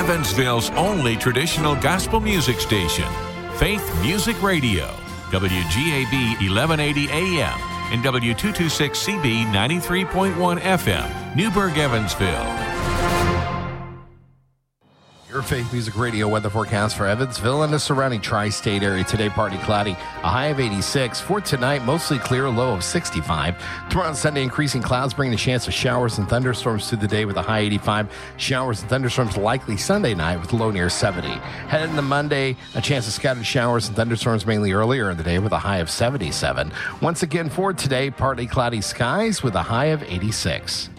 Evansville's only traditional gospel music station, Faith Music Radio, WGAB 1180 AM and W226CB 93.1 FM, Newburgh, Evansville. Your Faith Music Radio weather forecast for Evansville and the surrounding tri-state area. Today, partly cloudy, a high of 86. For tonight, mostly clear, a low of 65. Tomorrow and Sunday, increasing clouds, bringing a chance of showers and thunderstorms through the day with a high 85. Showers and thunderstorms likely Sunday night with a low near 70. Heading into Monday, a chance of scattered showers and thunderstorms mainly earlier in the day with a high of 77. Once again, for today, partly cloudy skies with a high of 86.